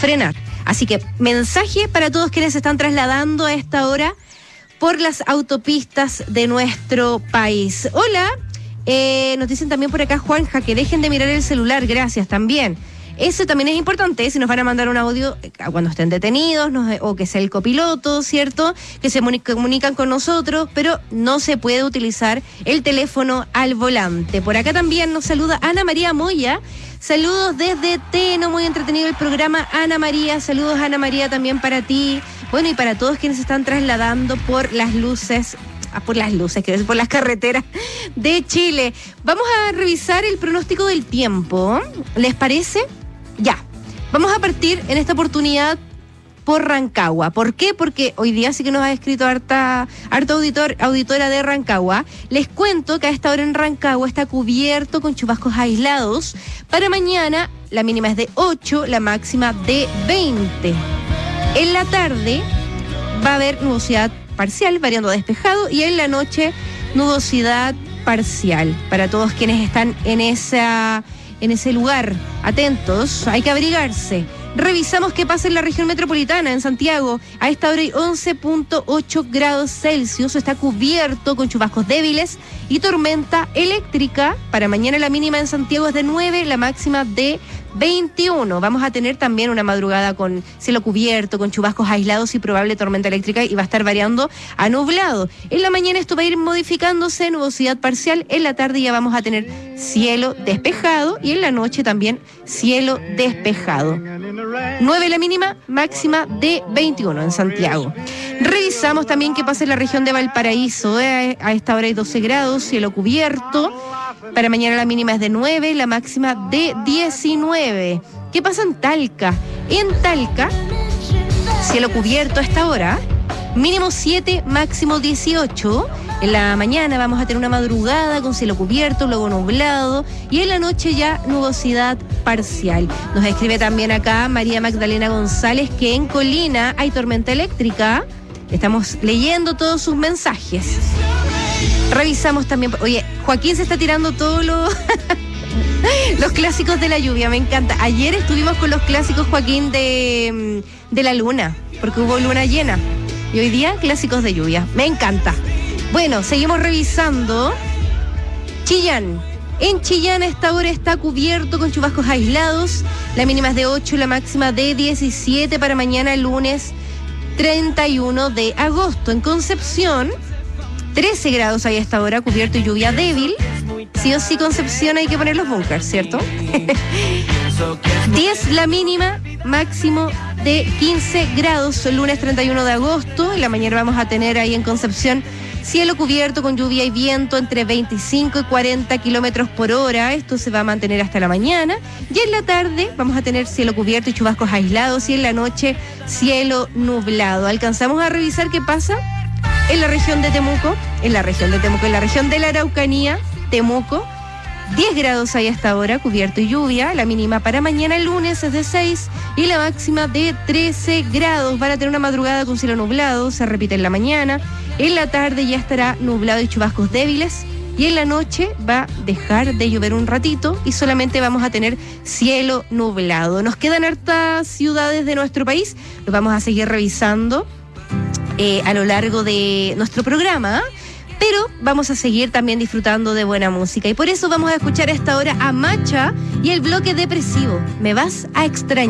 frenar. Así que mensaje para todos quienes se están trasladando a esta hora por las autopistas de nuestro país. Hola, nos dicen también por acá, Juanja, que dejen de mirar el celular, gracias también. Eso también es importante, si nos van a mandar un audio cuando estén detenidos, o que sea el copiloto, ¿cierto? Que se comunican con nosotros, pero no se puede utilizar el teléfono al volante. Por acá también nos saluda Ana María Moya. Saludos desde Teno, muy entretenido el programa, Ana María. Saludos, Ana María, también para ti. Bueno, y para todos quienes se están trasladando por las carreteras de Chile. Vamos a revisar el pronóstico del tiempo. ¿Les parece? Ya. Vamos a partir en esta oportunidad por Rancagua. ¿Por qué? Porque hoy día sí que nos ha escrito harta auditora de Rancagua. Les cuento que a esta hora en Rancagua está cubierto con chubascos aislados. Para mañana la mínima es de 8, la máxima de 20. En la tarde va a haber nubosidad parcial, variando a despejado, y en la noche nubosidad parcial. Para todos quienes están en ese lugar, atentos, hay que abrigarse. Revisamos qué pasa en la región metropolitana, en Santiago. A esta hora hay 11.8 grados Celsius, está cubierto con chubascos débiles y tormenta eléctrica. Para mañana la mínima en Santiago es de 9, la máxima de 21. Vamos a tener también una madrugada con cielo cubierto, con chubascos aislados y probable tormenta eléctrica, y va a estar variando a nublado. En la mañana esto va a ir modificándose, nubosidad parcial. En la tarde ya vamos a tener cielo despejado y en la noche también cielo despejado. 9 la mínima, máxima de 21 en Santiago. Revisamos también qué pasa en la región de Valparaíso. A esta hora hay 12 grados, cielo cubierto. Para mañana la mínima es de 9, la máxima de 19. ¿Qué pasa en Talca? En Talca, cielo cubierto a esta hora, mínimo 7, máximo 18. En la mañana vamos a tener una madrugada con cielo cubierto, luego nublado, y en la noche ya nubosidad parcial. Nos escribe también acá María Magdalena González que en Colina hay tormenta eléctrica. Estamos leyendo todos sus mensajes. Revisamos también. Oye, Joaquín se está tirando todos los clásicos de la lluvia, me encanta. Ayer estuvimos con los clásicos, Joaquín, de la luna, porque hubo luna llena. Y hoy día, clásicos de lluvia. Me encanta. Bueno, seguimos revisando. Chillán. En Chillán a esta hora está cubierto con chubascos aislados. La mínima es de 8, la máxima de 17 para mañana, lunes 31 de agosto. En Concepción, 13 grados hay a esta hora, cubierto y lluvia débil. Sí o sí, Concepción, hay que poner los bunkers, ¿cierto? 10 la mínima, máximo de 15 grados, el lunes 31 de agosto. En la mañana vamos a tener ahí en Concepción cielo cubierto con lluvia y viento entre 25 y 40 kilómetros por hora. Esto se va a mantener hasta la mañana. Y en la tarde vamos a tener cielo cubierto y chubascos aislados. Y en la noche, cielo nublado. Alcanzamos a revisar qué pasa en la región de Temuco. En la región de la Araucanía, Temuco. 10 grados hay hasta ahora, cubierto y lluvia. La mínima para mañana, el lunes, es de 6 y la máxima de 13 grados. Van a tener una madrugada con cielo nublado, se repite en la mañana. En la tarde ya estará nublado y chubascos débiles. Y en la noche va a dejar de llover un ratito y solamente vamos a tener cielo nublado. Nos quedan hartas ciudades de nuestro país. Los vamos a seguir revisando a lo largo de nuestro programa. Pero vamos a seguir también disfrutando de buena música. Y por eso vamos a escuchar a esta hora a Macha y el bloque depresivo. Me vas a extrañar.